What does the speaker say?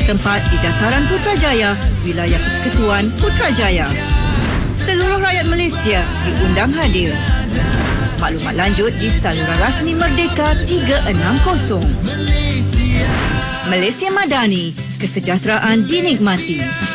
bertempat di Dataran Putrajaya, Wilayah Persekutuan Putrajaya. Seluruh rakyat Malaysia diundang hadir. Maklumat lanjut di saluran rasmi Merdeka 360. Malaysia Madani, kesejahteraan dinikmati.